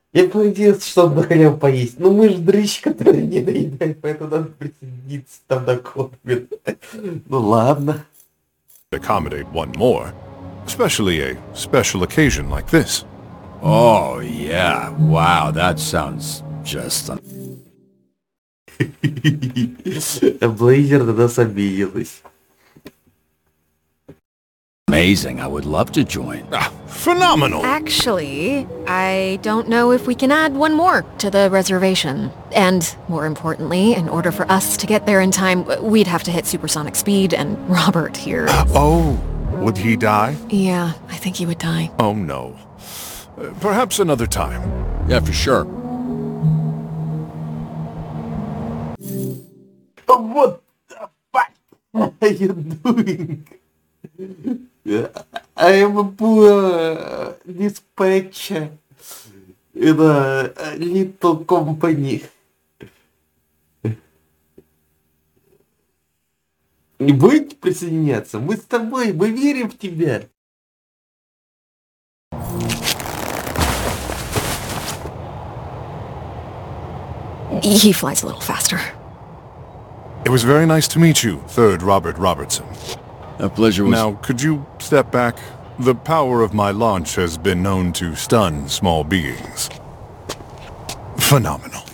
Я надеялся, что он на халяву поесть. Но мы же дрыщ, который не доедает, поэтому надо присоединиться там на кормит. Ну ладно. Accommodate one more, especially a special occasion like this. Oh, yeah. Wow, that sounds just Блейзер на нас обиделась. amazing. I would love to join. Ah, phenomenal! Actually, I don't know if we can add one more to the reservation. And, more importantly, in order for us to get there in time, we'd have to hit supersonic speed, and Robert here... Oh, would he die? Yeah, I think he would die. Oh no. Perhaps another time. Yeah, for sure. What the fuck are you doing? I am a poor dispatcher in a little company. Не будете присоединяться? Мы с тобой, мы верим в тебя. He flies a little faster. It was very nice to meet you, 3rd Robert Robertson. A pleasure was... Now, could you step back? The power of my launch has been known to stun small beings. Phenomenal.